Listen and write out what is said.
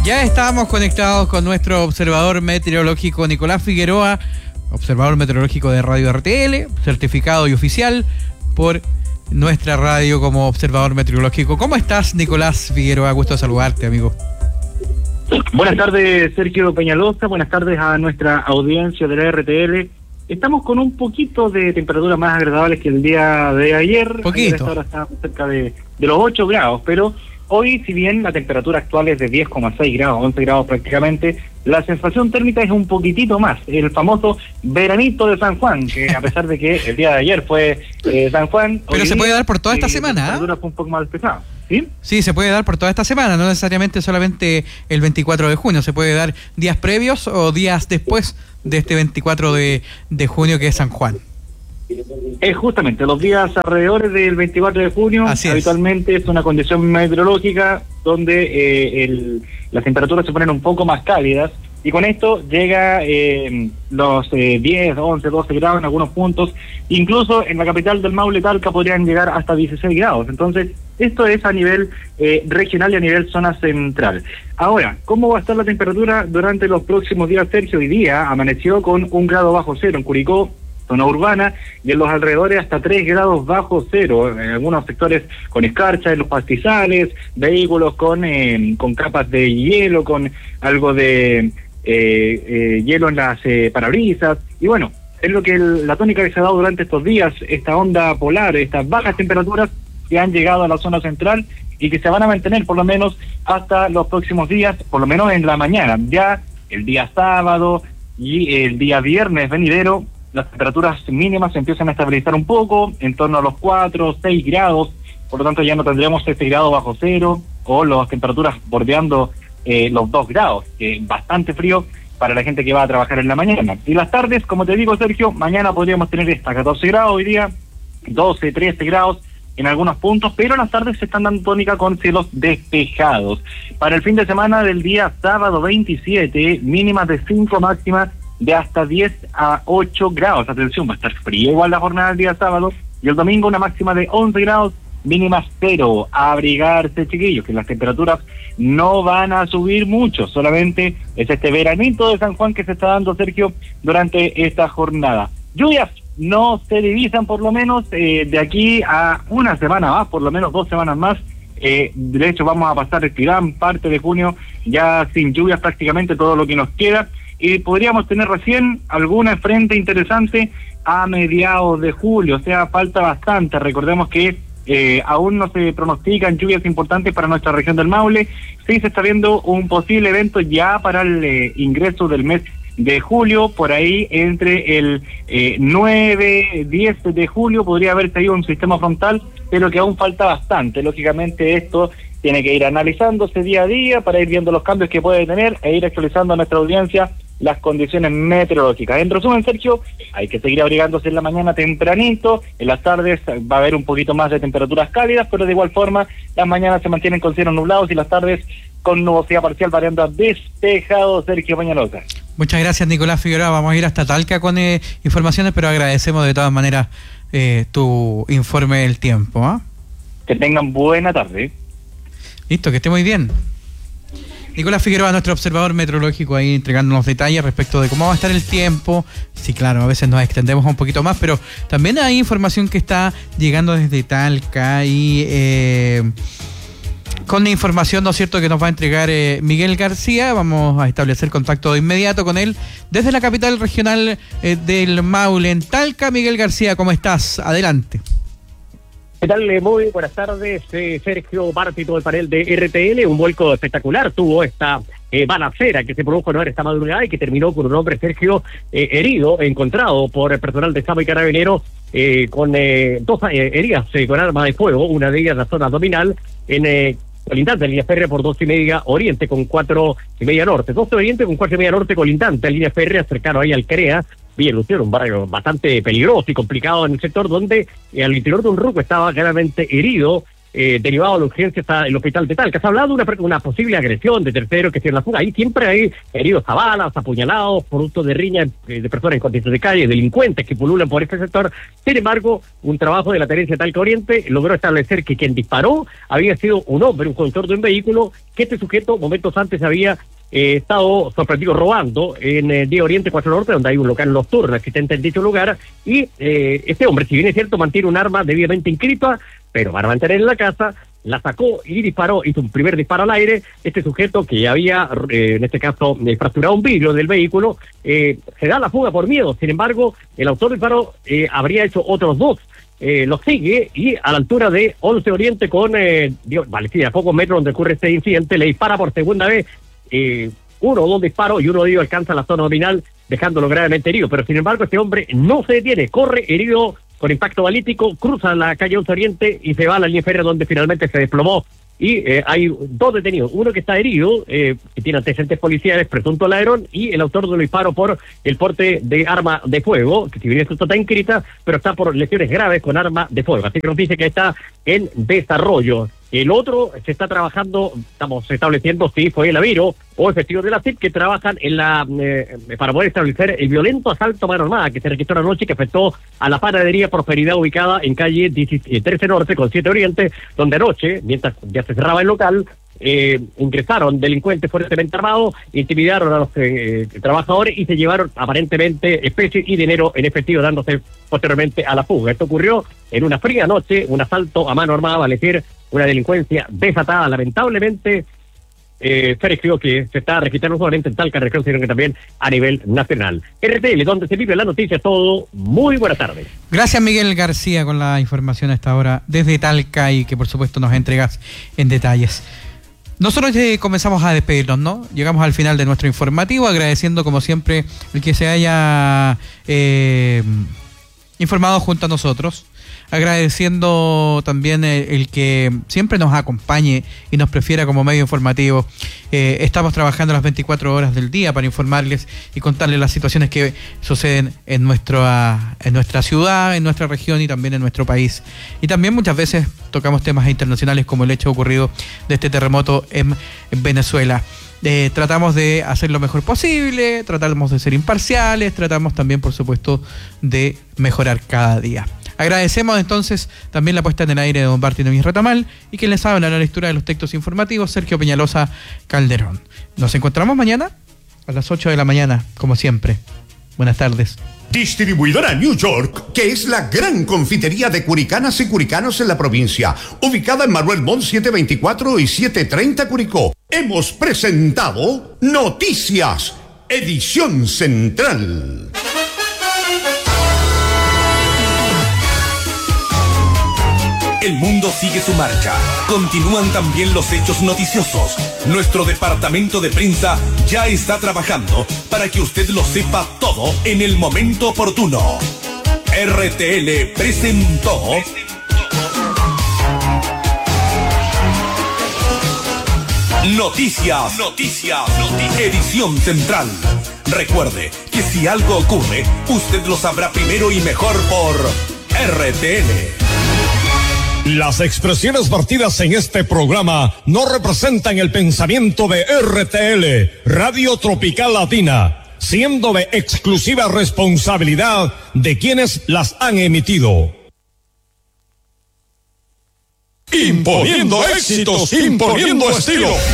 Ya estábamos conectados con nuestro observador meteorológico Nicolás Figueroa, observador meteorológico de Radio RTL, certificado y oficial por nuestra radio como observador meteorológico. ¿Cómo estás, Nicolás Figueroa? Gusto saludarte, amigo. Buenas tardes, Sergio Peñalosa. Buenas tardes a nuestra audiencia de la RTL. Estamos con un poquito de temperatura más agradable que el día de ayer. Poquito. Ahora está cerca de los 8 grados, pero hoy, si bien la temperatura actual es de 10,6 grados, 11 grados prácticamente, la sensación térmica es un poquitito más. El famoso veranito de San Juan, que a pesar de que el día de ayer fue San Juan... Pero se puede dar por toda esta semana, la temperatura fue un poco más pesada. ¿Sí? Sí, se puede dar por toda esta semana, no necesariamente solamente el 24 de junio, se puede dar días previos o días después de este 24 de junio que es San Juan. Es justamente los días alrededor del 24 de junio. Así habitualmente es una condición meteorológica donde las temperaturas se ponen un poco más cálidas y con esto llega los 10, 11, 12 grados en algunos puntos. Incluso en la capital del Maule, Talca, podrían llegar hasta 16 grados. Entonces, esto es a nivel regional y a nivel zona central. Ahora, ¿cómo va a estar la temperatura durante los próximos días, Sergio? Hoy día amaneció con 1 grado bajo cero en Curicó, zona urbana, y en los alrededores hasta 3 grados bajo cero, en algunos sectores con escarcha, en los pastizales, vehículos con capas de hielo, con algo de hielo en las parabrisas, y bueno, es lo que la tónica que se ha dado durante estos días, esta onda polar, estas bajas temperaturas que han llegado a la zona central y que se van a mantener por lo menos hasta los próximos días, por lo menos en la mañana. Ya el día sábado y el día viernes venidero, las temperaturas mínimas se empiezan a estabilizar un poco, en torno a los 4, 6 grados, por lo tanto ya no tendríamos 7 grados bajo cero, o las temperaturas bordeando los 2 grados, que es bastante frío para la gente que va a trabajar en la mañana. Y las tardes, como te digo, Sergio, mañana podríamos tener hasta 14 grados, hoy día 12, 13 grados en algunos puntos, pero las tardes se están dando tónica con cielos despejados. Para el fin de semana del día sábado 27, mínimas de 5, máximas de hasta 10 a 8 grados. Atención, va a estar frío igual la jornada del día sábado, y el domingo una máxima de 11 grados, mínimas 0. A abrigarse, chiquillos, que las temperaturas no van a subir mucho, solamente es este veranito de San Juan que se está dando, Sergio, durante esta jornada. Lluvias no se divisan, por lo menos de aquí a una semana más, por lo menos 2 semanas más. De hecho, vamos a pasar gran parte de junio ya sin lluvias, prácticamente todo lo que nos queda, y podríamos tener recién alguna frente interesante a mediados de julio, o sea, falta bastante. Recordemos que aún no se pronostican lluvias importantes para nuestra región del Maule. Sí se está viendo un posible evento ya para el ingreso del mes de julio, por ahí entre el 9, 10 de julio podría haberse ido un sistema frontal, pero que aún falta bastante. Lógicamente esto tiene que ir analizándose día a día para ir viendo los cambios que puede tener e ir actualizando a nuestra audiencia las condiciones meteorológicas. En resumen, Sergio, hay que seguir abrigándose en la mañana tempranito, en las tardes va a haber un poquito más de temperaturas cálidas, pero de igual forma las mañanas se mantienen con cielos nublados y las tardes con nubosidad parcial variando a despejado. Sergio Peñalosa. Muchas gracias, Nicolás Figueroa. Vamos a ir hasta Talca con informaciones, pero agradecemos de todas maneras tu informe del tiempo. Que tengan buena tarde. Listo, que esté muy bien. Nicolás Figueroa, nuestro observador meteorológico, ahí entregándonos detalles respecto de cómo va a estar el tiempo. Sí, claro, a veces nos extendemos un poquito más, pero también hay información que está llegando desde Talca y con la información, ¿no es cierto?, que nos va a entregar Miguel García. Vamos a establecer contacto de inmediato con él desde la capital regional del Maule, en Talca. Miguel García, ¿cómo estás? Adelante. ¿Qué tal? Muy buenas tardes, Sergio, parte y todo el panel de RTL. Un vuelco espectacular tuvo esta balacera que se produjo esta madrugada y que terminó con un hombre, Sergio, herido, encontrado por el personal de Estado y Carabineros con 2 heridas con arma de fuego, una de ellas en la zona abdominal, en colindante a línea férrea por 2,5 oriente con 4,5 norte. 12 oriente con 4,5 norte colindante a línea férrea cercano ahí al CREA. Villa Luciano, un barrio bastante peligroso y complicado en el sector donde al interior de un ruco estaba gravemente herido derivado de urgencia hasta el hospital de Talca. Se ha hablado de una posible agresión de terceros que se en la fuga. Ahí siempre hay heridos a balas, apuñalados, producto de riña de personas en condiciones de calle, delincuentes que pululan por este sector. Sin embargo, un trabajo de la Tenencia de Talca Oriente logró establecer que quien disparó había sido un hombre, un conductor de un vehículo, que este sujeto momentos antes había estado sorprendido robando en Día Oriente 4 Norte, donde hay un local nocturno existente en dicho lugar, y este hombre, si bien es cierto, mantiene un arma debidamente inscrita, pero para mantener en la casa, la sacó y disparó, hizo un primer disparo al aire. Este sujeto que había, en este caso, fracturado un vidrio del vehículo, se da la fuga por miedo. Sin embargo, el autor del disparo habría hecho otros dos. Los sigue y a la altura de 11 Oriente con, a pocos metros donde ocurre este incidente, le dispara por segunda vez. Uno o dos disparos y uno de ellos alcanza la zona abdominal, dejándolo gravemente herido. Pero sin embargo, este hombre no se detiene, corre herido con impacto balístico, cruza la calle 11 Oriente y se va a la línea férrea donde finalmente se desplomó. Y hay dos detenidos, uno que está herido, que tiene antecedentes policiales, presunto ladrón, y el autor del disparo por el porte de arma de fuego, que si bien esto está inscrita, pero está por lesiones graves con arma de fuego. Así que nos dice que está en desarrollo. El otro se está trabajando, estamos estableciendo si fue el Aviro o efectivos de la CIP que trabajan en para poder establecer el violento asalto a mano armada que se registró anoche, que afectó a la panadería Prosperidad ubicada en calle 13 Norte con 7 Oriente, donde anoche, mientras ya se cerraba el local, ingresaron delincuentes fuertemente armados, intimidaron a los trabajadores y se llevaron aparentemente especies y dinero en efectivo, dándose posteriormente a la fuga. Esto ocurrió en una fría noche, un asalto a mano armada, vale decir, una delincuencia desatada, lamentablemente, Sergio, que se está registrando no solamente en Talca, región, sino que también a nivel nacional. RTL, donde se vive la noticia, todo. Muy buenas tardes. Gracias, Miguel García, con la información a esta hora desde Talca y que por supuesto nos entregas en detalles. Nosotros comenzamos a despedirnos, ¿no? Llegamos al final de nuestro informativo, agradeciendo como siempre el que se haya informado junto a nosotros, agradeciendo también el que siempre nos acompañe y nos prefiera como medio informativo. Estamos trabajando las 24 horas del día para informarles y contarles las situaciones que suceden en nuestra ciudad, en nuestra región y también en nuestro país. Y también muchas veces tocamos temas internacionales como el hecho ocurrido de este terremoto en Venezuela. Tratamos de hacer lo mejor posible, tratamos de ser imparciales, tratamos también, por supuesto, de mejorar cada día. Agradecemos entonces también la puesta en el aire de don Bartolomé Retamal y quien les habla la lectura de los textos informativos, Sergio Peñalosa Calderón. Nos encontramos mañana a las 8 de la mañana, como siempre. Buenas tardes. Distribuidora New York, que es la gran confitería de curicanas y curicanos en la provincia, ubicada en Manuel Montt 724 y 730 Curicó. Hemos presentado Noticias, edición central. El mundo sigue su marcha. Continúan también los hechos noticiosos. Nuestro departamento de prensa ya está trabajando para que usted lo sepa todo en el momento oportuno. RTL presentó Noticias, edición central. Recuerde que si algo ocurre, usted lo sabrá primero y mejor por RTL. Las expresiones vertidas en este programa no representan el pensamiento de RTL, Radio Tropical Latina, siendo de exclusiva responsabilidad de quienes las han emitido. Imponiendo éxitos, imponiendo estilo.